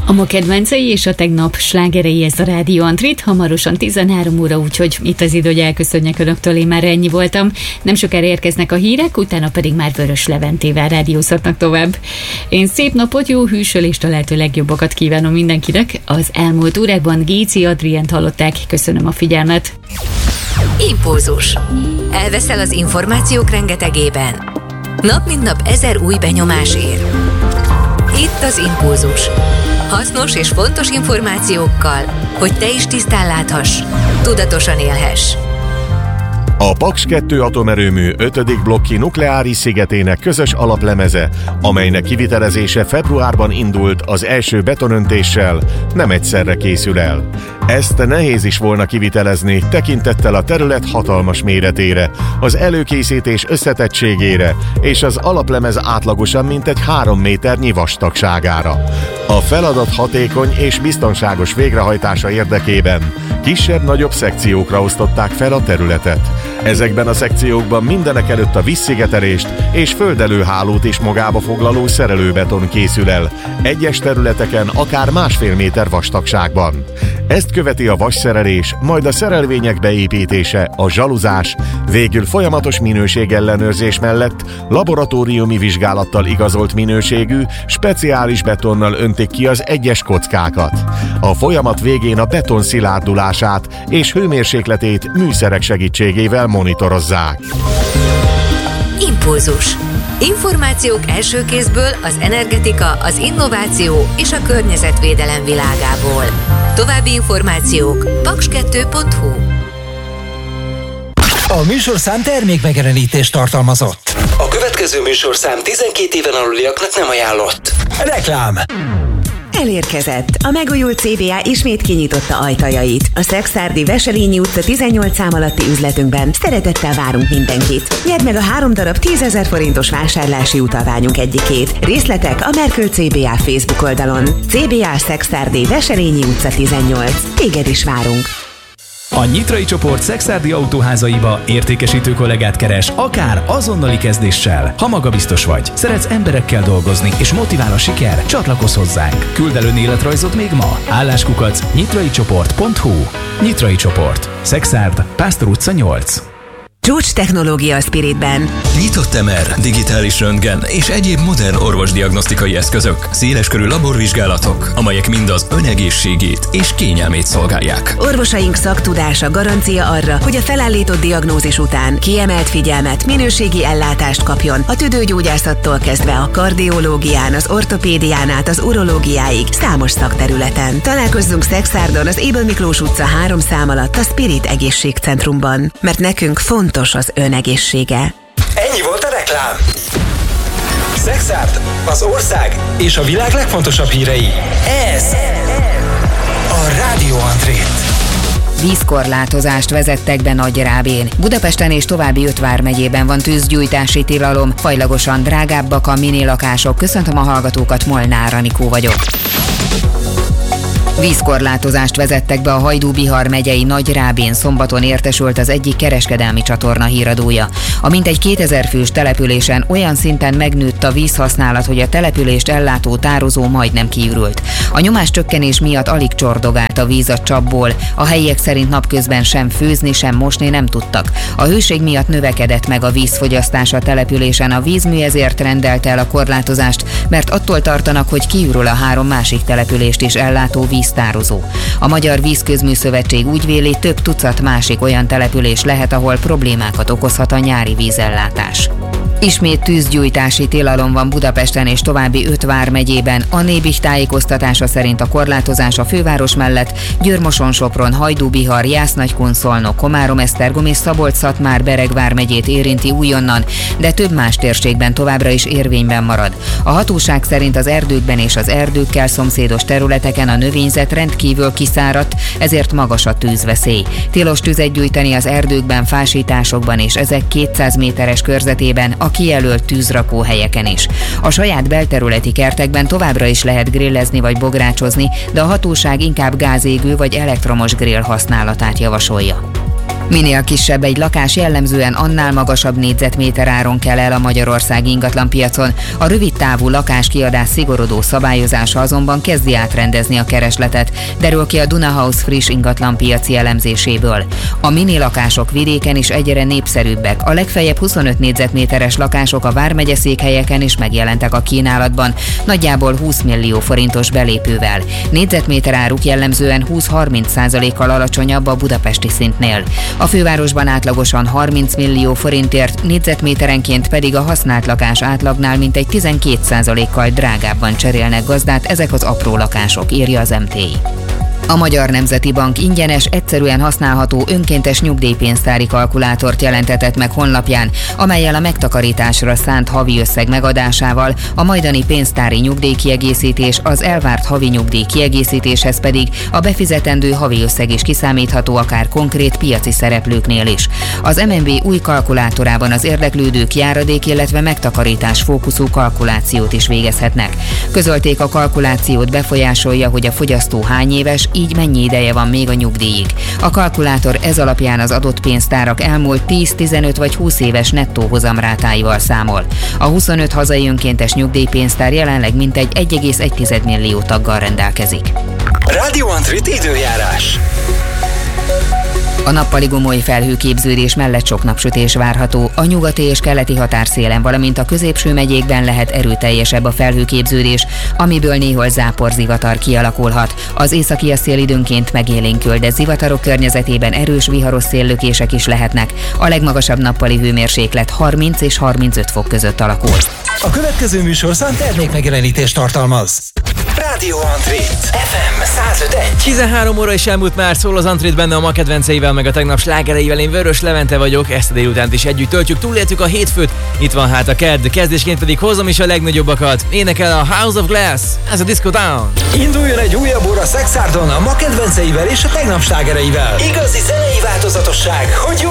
A ma kedvencei és a tegnap slágerei, ez a Rádió Antrit, hamarosan 13 óra, úgyhogy itt az idő, hogy elköszönjek önöktől, én már ennyi voltam. Nem sokára érkeznek a hírek, utána pedig már Vörös Leventével rádiózhatnak tovább. Én szép napot, jó hűsölést, a lehető legjobbakat kívánom mindenkinek. Az elmúlt órákban Géci Adrient hallották, köszönöm a figyelmet. Impulzus. Elveszel az információk rengetegében. Nap mint nap 1000 új benyomás ér. Itt az Impulzus. Hasznos és fontos információkkal, hogy te is tisztán láthass, tudatosan élhess. A Paks 2 atomerőmű 5. blokki nukleáris szigetének közös alaplemeze, amelynek kivitelezése februárban indult az első betonöntéssel, nem egyszerre készül el. Ezt nehéz is volna kivitelezni, tekintettel a terület hatalmas méretére, az előkészítés összetettségére és az alaplemez átlagosan mintegy 3 méternyi vastagságára. A feladat hatékony és biztonságos végrehajtása érdekében kisebb-nagyobb szekciókra osztották fel a területet. Ezekben a szekciókban mindenekelőtt a vízszigetelést és földelőhálót is magába foglaló szerelőbeton készül el, egyes területeken akár 1,5 méter vastagságban. Ezt követi a vasszerelés, majd a szerelvények beépítése, a zsaluzás, végül folyamatos minőségellenőrzés mellett laboratóriumi vizsgálattal igazolt minőségű, speciális betonnal öntik ki az egyes kockákat. A folyamat végén a beton szilárdulását és hőmérsékletét műszerek segítségével monitorozzák. Impulzus. Információk első kézből az energetika, az innováció és a környezetvédelem világából. További információk paks2.hu. A műsorszám termékmegjelenítést tartalmazott. A következő műsorszám 12 éven aluliaknak nem ajánlott. Reklám. Elérkezett. A megújult CBA ismét kinyitotta ajtajait. A Szekszárdi Veselényi utca 18 szám alatti üzletünkben szeretettel várunk mindenkit. Nyerd meg a 3 darab 10 000 forintos vásárlási utalványunk egyikét. Részletek a Merkül CBA Facebook oldalon. CBA Szekszárdi Veselényi utca 18. Téged is várunk. A Nyitrai csoport szekszárdi autóházaiba értékesítő kollégát keres, akár azonnali kezdéssel. Ha magabiztos vagy, szeretsz emberekkel dolgozni és motivál a siker, csatlakozz hozzánk. Küld el önéletrajzot még ma. Álláskukac nyitraicsoport.hu. Nyitrai csoport. Szekszárd, Pásztor utca 8. Csúcs technológia a Spiritben. Nyitott MR, digitális röntgen és egyéb modern orvosdiagnosztikai eszközök, széleskörű laborvizsgálatok, amelyek mind az önegészségét és kényelmét szolgálják. Orvosaink szaktudása garancia arra, hogy a felállított diagnózis után kiemelt figyelmet, minőségi ellátást kapjon a tüdőgyógyászattól kezdve a kardiológián, az ortopédián át az urológiáig számos szakterületen. Találkozzunk Szekszárdon az Ébel Miklós utca 3 szám alatt a Spirit Egészségcentrumban, mert nekünk fontos az önegészsége. Ennyi volt a reklám. Szekszárd, az ország és a világ legfontosabb hírei. Ez a Rádió Antrit. Vízkorlátozást vezettek be Nagyrábén. Budapesten és további 5 vármegyében van tűzgyújtási tilalom, fajlagosan drágábbak a minilakások. Köszöntöm a hallgatókat, Molnár Anikó vagyok. Vízkorlátozást vezettek be a Hajdú-Bihar megyei Nagyrábén, szombaton értesült az egyik kereskedelmi csatorna híradója. A mintegy 2000 fős településen olyan szinten megnőtt a vízhasználat, hogy a települést ellátó tározó majdnem kiürült. A nyomáscsökkenés miatt alig csordogált a víz a csapból, a helyiek szerint napközben sem főzni, sem mosni nem tudtak. A hőség miatt növekedett meg a vízfogyasztás a településen, a vízmű ezért rendelte el a korlátozást, mert attól tartanak, hogy kiürül a 3 másik települést is ellátó víztározó. A Magyar Vízközműszövetség úgy véli, több tucat másik olyan település lehet, ahol problémákat okozhat a nyári vízellátás. Ismét tűzgyújtási tilalom van Budapesten és további 5 vármegyében. A Nébih tájékoztatása szerint a korlátozás a főváros mellett Győr-Moson-Sopron, Hajdú-Bihar, Jász-Nagykun, Szolnok, Komárom-Esztergom és Szabolcs-Szatmár-Bereg vármegyét érinti újonnan, de több más térségben továbbra is érvényben marad. A hatóság szerint az erdőkben és az erdőkkel szomszédos területeken a növényzet rendkívül kiszáradt, ezért magas a tűzveszély. Tilos tüzet gyújtani az erdőkben, fásításokban és ezek 200 méteres körzetében, a kijelölt tűzrakóhelyeken is. A saját belterületi kertekben továbbra is lehet grillezni vagy bográcsozni, de a hatóság inkább gázégő vagy elektromos grill használatát javasolja. Minél kisebb egy lakás, jellemzően annál magasabb négyzetméter áron kell el a magyarországi ingatlanpiacon. A rövidtávú lakáskiadás szigorodó szabályozása azonban kezdi átrendezni a keresletet, derül ki a Dunahouse friss ingatlanpiaci elemzéséből. A mini lakások vidéken is egyre népszerűbbek. A legfeljebb 25 négyzetméteres lakások a vármegye székhelyeken is megjelentek a kínálatban, nagyjából 20 millió forintos belépővel. Négyzetméter áruk jellemzően 20-30%-kal alacsonyabb a budapesti szintnél. A fővárosban átlagosan 30 millió forintért, négyzetméterenként pedig a használt lakás átlagnál mintegy 12%-kal drágábban cserélnek gazdát ezek az apró lakások, írja az MTI. A Magyar Nemzeti Bank ingyenes, egyszerűen használható önkéntes nyugdíjpénztári kalkulátort jelentetett meg honlapján, amellyel a megtakarításra szánt havi összeg megadásával a majdani pénztári nyugdíjkiegészítés, az elvárt havi nyugdíj kiegészítéshez pedig a befizetendő havi összeg is kiszámítható akár konkrét piaci szereplőknél is. Az MNB új kalkulátorában az érdeklődők járadék, illetve megtakarítás fókuszú kalkulációt is végezhetnek. Közölték, a kalkulációt befolyásolja, hogy a fogyasztó hány éves, így mennyi ideje van még a nyugdíjig. A kalkulátor ez alapján az adott pénztárak elmúlt 10, 15 vagy 20 éves nettó hozamrátáival számol. A 25 hazai önkéntes nyugdíjpénztár jelenleg mintegy 1,1 millió taggal rendelkezik. Radio Antrit időjárás. A nappali gomoly felhőképződés mellett sok napsütés várható, a nyugati és keleti határszélen, valamint a középső megyékben lehet erőteljesebb a felhőképződés, amiből néhol záporzivatar kialakulhat. Az északi szél időnként megélénkül, de zivatarok környezetében erős viharos széllökések is lehetnek. A legmagasabb nappali hőmérséklet 30 és 35 fok között alakul. A következő műsorszám termékmegjelenítést tartalmaz. Radio Antrit FM 105.1. 13 óra is elmúlt már, szól az Antrit benne a ma kedvenceivel, meg a tegnap slágereivel. Én Vörös Levente vagyok, ezt a délutánt is együtt töltjük, túléltük a hétfőt, itt van hát a kedd, kezdésként pedig hozom is a legnagyobbakat. Énekel a House of Glass, ez a Disco Down. Induljon egy újabb óra Szexárdon a ma kedvenceivel és a tegnap slágereivel. Igazi zenei változatosság, hogy